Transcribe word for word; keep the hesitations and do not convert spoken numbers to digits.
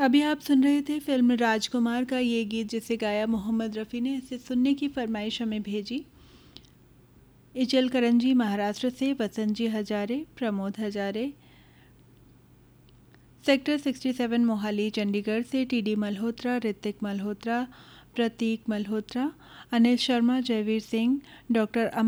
अभी आप सुन रहे थे फिल्म राजकुमार का ये गीत, जिसे गाया मोहम्मद रफ़ी ने। इसे सुनने की फरमाइश हमें भेजी इचल करंजी महाराष्ट्र से वसंत जी हजारे, प्रमोद हजारे, सेक्टर सड़सठ मोहाली चंडीगढ़ से टीडी मल्होत्रा, ऋतिक मल्होत्रा, प्रतीक मल्होत्रा, अनिल शर्मा, जयवीर सिंह, डॉक्टर